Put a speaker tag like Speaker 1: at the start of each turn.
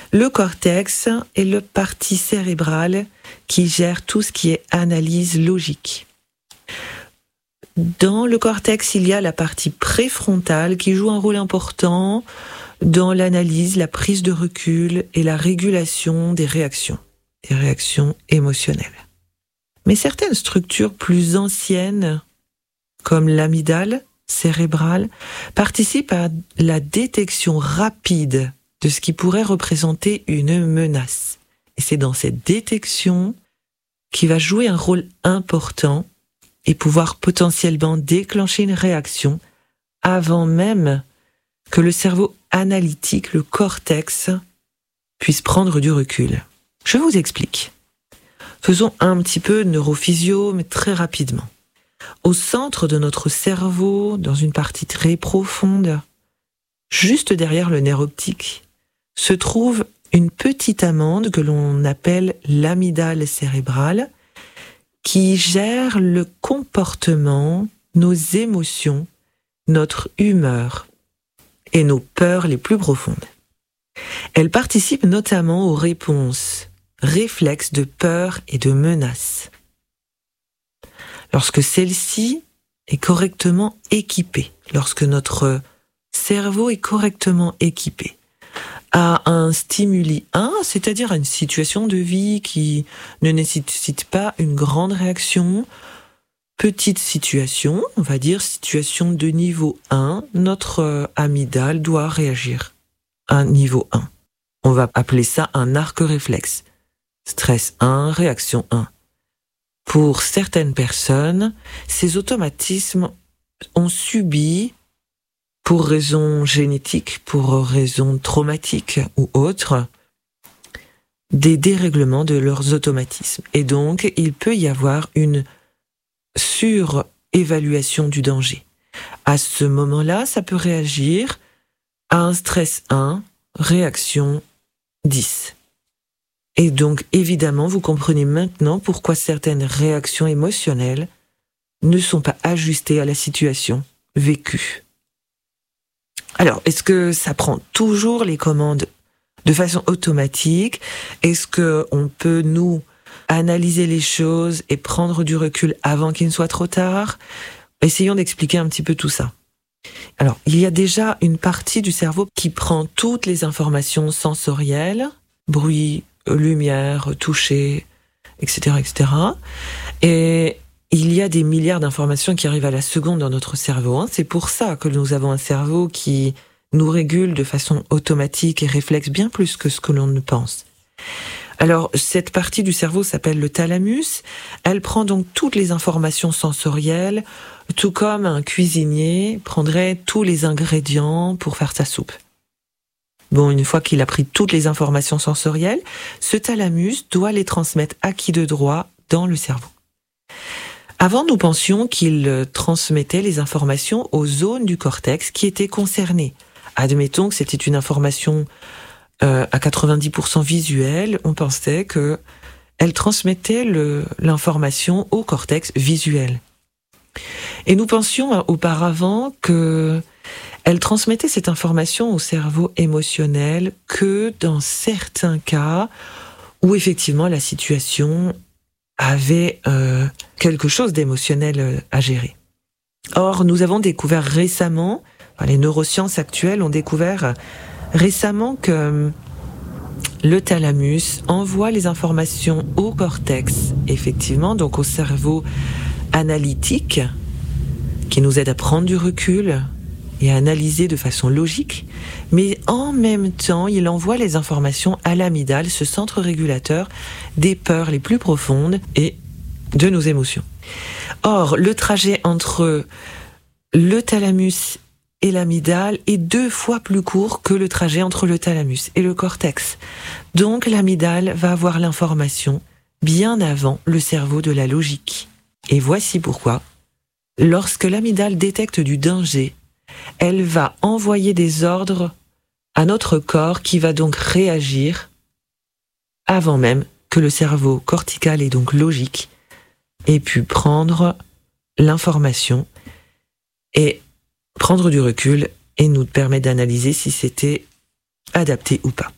Speaker 1: Le cortex est la partie cérébrale qui gère tout ce qui est analyse logique. Dans le cortex, il y a la partie préfrontale qui joue un rôle important dans l'analyse, la prise de recul et la régulation des réactions émotionnelles. Mais certaines structures plus anciennes, comme l'amygdale cérébrale, participent à la détection rapide de ce qui pourrait représenter une menace. Et c'est dans cette détection qui va jouer un rôle important et pouvoir potentiellement déclencher une réaction avant même que le cerveau analytique, le cortex, puisse prendre du recul. Je vous explique. Faisons un petit peu de neurophysio, mais très rapidement. Au centre de notre cerveau, dans une partie très profonde, juste derrière le nerf optique, se trouve une petite amande que l'on appelle l'amygdale cérébrale, qui gère le comportement, nos émotions, notre humeur et nos peurs les plus profondes. Elle participe notamment aux réflexes de peur et de menace. Lorsque celle-ci est correctement équipée, lorsque notre cerveau est correctement équipé à un stimuli 1, c'est-à-dire à une situation de vie qui ne nécessite pas une grande réaction, petite situation, on va dire situation de niveau 1, notre amygdale doit réagir à niveau 1. On va appeler ça un arc réflexe. Stress 1, réaction 1. Pour certaines personnes, ces automatismes ont subi, pour raisons génétiques, pour raisons traumatiques ou autres, des dérèglements de leurs automatismes. Et donc, il peut y avoir une surévaluation du danger. À ce moment-là, ça peut réagir à un stress 1, réaction 10. Et donc, évidemment, vous comprenez maintenant pourquoi certaines réactions émotionnelles ne sont pas ajustées à la situation vécue. Alors, est-ce que ça prend toujours les commandes de façon automatique? Est-ce qu'on peut, nous, analyser les choses et prendre du recul avant qu'il ne soit trop tard? Essayons d'expliquer un petit peu tout ça. Alors, il y a déjà une partie du cerveau qui prend toutes les informations sensorielles, bruit, lumière, toucher, etc., etc. Et il y a des milliards d'informations qui arrivent à la seconde dans notre cerveau. C'est pour ça que nous avons un cerveau qui nous régule de façon automatique et réflexe bien plus que ce que l'on ne pense. Alors, cette partie du cerveau s'appelle le thalamus. Elle prend donc toutes les informations sensorielles, tout comme un cuisinier prendrait tous les ingrédients pour faire sa soupe. Bon, une fois qu'il a pris toutes les informations sensorielles, ce thalamus doit les transmettre à qui de droit dans le cerveau. Avant, nous pensions qu'il transmettait les informations aux zones du cortex qui étaient concernées. Admettons que c'était une information à 90% visuelle, on pensait qu'elle transmettait l'information au cortex visuel. Et nous pensions auparavant qu'elle transmettait cette information au cerveau émotionnel que dans certains cas où effectivement la situation avait quelque chose d'émotionnel à gérer. Or, nous avons découvert récemment, les neurosciences actuelles ont découvert récemment que le thalamus envoie les informations au cortex, effectivement, donc au cerveau analytique, qui nous aide à prendre du recul et à analyser de façon logique, mais en même temps, il envoie les informations à l'amygdale, ce centre régulateur des peurs les plus profondes et de nos émotions. Or, le trajet entre le thalamus et l'amygdale est 2 fois plus court que le trajet entre le thalamus et le cortex. Donc, l'amygdale va avoir l'information bien avant le cerveau de la logique. Et voici pourquoi. Lorsque l'amygdale détecte du danger, elle va envoyer des ordres à notre corps qui va donc réagir avant même que le cerveau cortical et donc logique ait pu prendre l'information et prendre du recul et nous permet d'analyser si c'était adapté ou pas.